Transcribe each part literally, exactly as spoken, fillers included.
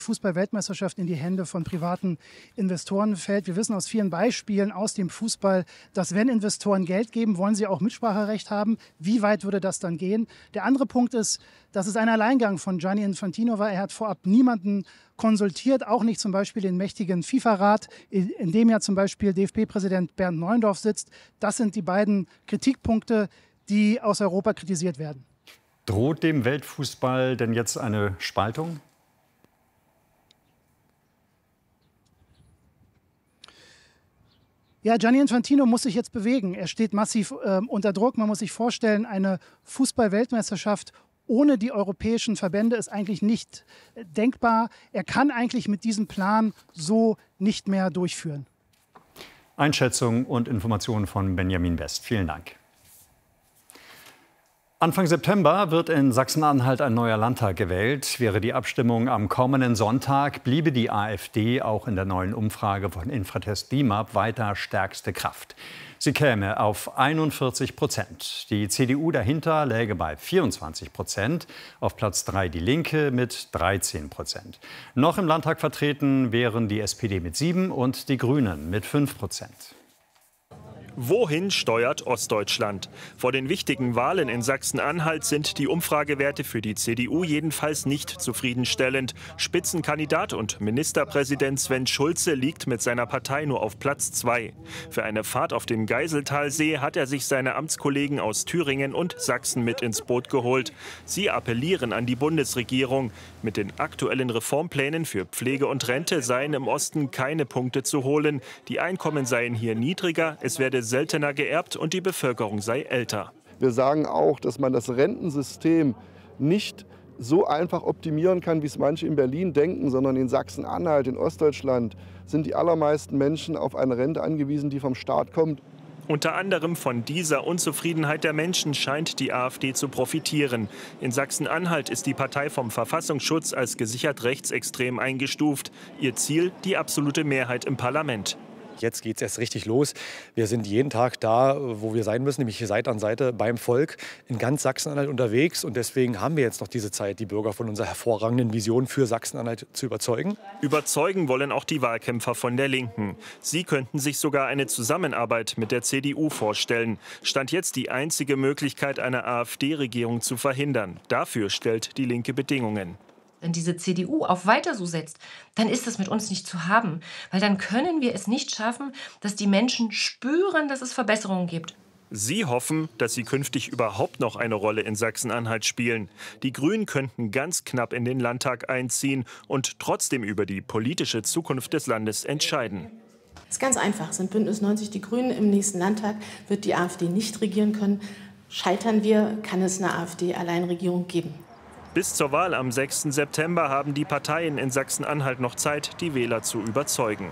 Fußball-Weltmeisterschaft in die Hände von privaten Investoren fällt. Wir wissen aus vielen Beispielen aus dem Fußball, dass wenn Investoren Geld geben, wollen sie auch Mitspracherecht haben. Wie weit würde das dann gehen? Der andere Punkt ist, dass es ein Alleingang von Gianni Infantino war. Er hat vorab niemanden konsultiert, auch nicht zum Beispiel den mächtigen FIFA-Rat, in dem ja zum Beispiel D F B-Präsident Bernd Neuendorf sitzt. Das sind die beiden Kritikpunkte, die aus Europa kritisiert werden. Droht dem Weltfußball denn jetzt eine Spaltung? Ja, Gianni Infantino muss sich jetzt bewegen. Er steht massiv äh, unter Druck. Man muss sich vorstellen, eine Fußball-Weltmeisterschaft ohne die europäischen Verbände ist eigentlich nicht äh, denkbar. Er kann eigentlich mit diesem Plan so nicht mehr durchführen. Einschätzung und Informationen von Benjamin West. Vielen Dank. Anfang September wird in Sachsen-Anhalt ein neuer Landtag gewählt. Wäre die Abstimmung am kommenden Sonntag, bliebe die AfD auch in der neuen Umfrage von Infratest DIMAP weiter stärkste Kraft. Sie käme auf einundvierzig Prozent. Die C D U dahinter läge bei vierundzwanzig Prozent. Auf Platz drei die Linke mit dreizehn Prozent. Noch im Landtag vertreten wären die S P D mit sieben und die Grünen mit fünf Prozent. Wohin steuert Ostdeutschland? Vor den wichtigen Wahlen in Sachsen-Anhalt sind die Umfragewerte für die C D U jedenfalls nicht zufriedenstellend. Spitzenkandidat und Ministerpräsident Sven Schulze liegt mit seiner Partei nur auf Platz zwei. Für eine Fahrt auf den Geiseltalsee hat er sich seine Amtskollegen aus Thüringen und Sachsen mit ins Boot geholt. Sie appellieren an die Bundesregierung. Mit den aktuellen Reformplänen für Pflege und Rente seien im Osten keine Punkte zu holen. Die Einkommen seien hier niedriger, es werde seltener geerbt und die Bevölkerung sei älter. Wir sagen auch, dass man das Rentensystem nicht so einfach optimieren kann, wie es manche in Berlin denken, sondern in Sachsen-Anhalt, in Ostdeutschland sind die allermeisten Menschen auf eine Rente angewiesen, die vom Staat kommt. Unter anderem von dieser Unzufriedenheit der Menschen scheint die AfD zu profitieren. In Sachsen-Anhalt ist die Partei vom Verfassungsschutz als gesichert rechtsextrem eingestuft. Ihr Ziel die absolute Mehrheit im Parlament. Jetzt geht es erst richtig los. Wir sind jeden Tag da, wo wir sein müssen, nämlich Seite an Seite beim Volk in ganz Sachsen-Anhalt unterwegs. Und deswegen haben wir jetzt noch diese Zeit, die Bürger von unserer hervorragenden Vision für Sachsen-Anhalt zu überzeugen. Überzeugen wollen auch die Wahlkämpfer von der Linken. Sie könnten sich sogar eine Zusammenarbeit mit der C D U vorstellen. Stand jetzt die einzige Möglichkeit, eine AfD-Regierung zu verhindern. Dafür stellt die Linke Bedingungen. Wenn diese C D U auf weiter so setzt, dann ist das mit uns nicht zu haben. Weil dann können wir es nicht schaffen, dass die Menschen spüren, dass es Verbesserungen gibt. Sie hoffen, dass sie künftig überhaupt noch eine Rolle in Sachsen-Anhalt spielen. Die Grünen könnten ganz knapp in den Landtag einziehen und trotzdem über die politische Zukunft des Landes entscheiden. Das ist ganz einfach. Sind Bündnis neunzig die Grünen im nächsten Landtag, wird die AfD nicht regieren können. Scheitern wir, kann es eine AfD-Alleinregierung geben. Bis zur Wahl am sechsten September haben die Parteien in Sachsen-Anhalt noch Zeit, die Wähler zu überzeugen.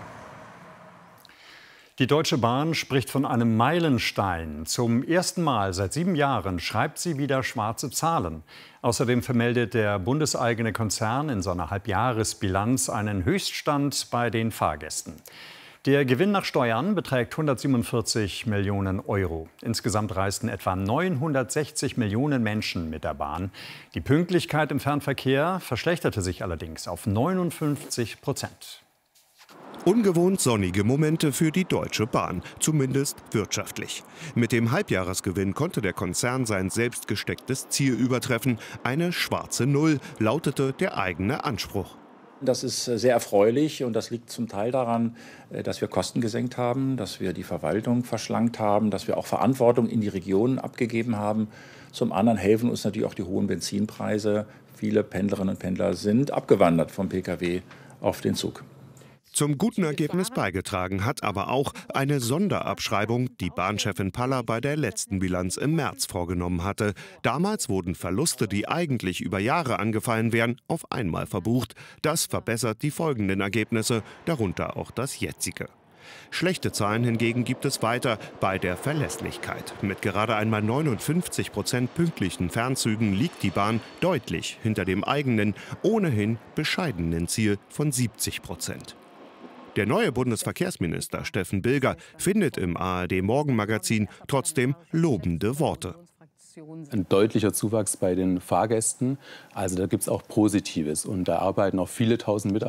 Die Deutsche Bahn spricht von einem Meilenstein. Zum ersten Mal seit sieben Jahren schreibt sie wieder schwarze Zahlen. Außerdem vermeldet der bundeseigene Konzern in seiner Halbjahresbilanz einen Höchststand bei den Fahrgästen. Der Gewinn nach Steuern beträgt hundertsiebenundvierzig Millionen Euro. Insgesamt reisten etwa neunhundertsechzig Millionen Menschen mit der Bahn. Die Pünktlichkeit im Fernverkehr verschlechterte sich allerdings auf neunundfünfzig Prozent. Ungewohnt sonnige Momente für die Deutsche Bahn, zumindest wirtschaftlich. Mit dem Halbjahresgewinn konnte der Konzern sein selbst gestecktes Ziel übertreffen. Eine schwarze Null lautete der eigene Anspruch. Das ist sehr erfreulich und das liegt zum Teil daran, dass wir Kosten gesenkt haben, dass wir die Verwaltung verschlankt haben, dass wir auch Verantwortung in die Regionen abgegeben haben. Zum anderen helfen uns natürlich auch die hohen Benzinpreise. Viele Pendlerinnen und Pendler sind abgewandert vom Pkw auf den Zug. Zum guten Ergebnis beigetragen hat aber auch eine Sonderabschreibung, die Bahnchefin Paller bei der letzten Bilanz im März vorgenommen hatte. Damals wurden Verluste, die eigentlich über Jahre angefallen wären, auf einmal verbucht. Das verbessert die folgenden Ergebnisse, darunter auch das jetzige. Schlechte Zahlen hingegen gibt es weiter bei der Verlässlichkeit. Mit gerade einmal neunundfünfzig Prozent pünktlichen Fernzügen liegt die Bahn deutlich hinter dem eigenen, ohnehin bescheidenen Ziel von siebzig Prozent. Der neue Bundesverkehrsminister Steffen Bilger findet im A R D-Morgenmagazin trotzdem lobende Worte. ein deutlicher Zuwachs bei den Fahrgästen. Also da gibt es auch Positives. Und da arbeiten auch viele tausend Mitarbeiter